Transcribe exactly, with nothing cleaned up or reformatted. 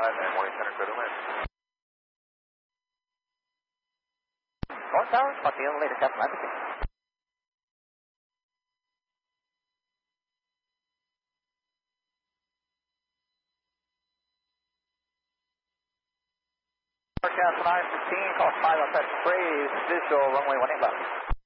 five, and Morning Center, clear to land. North Tower, spot the elevator, Captain Atkinson. Forecast nine fifteen, call five outside, phrase, visual, runway one eight left.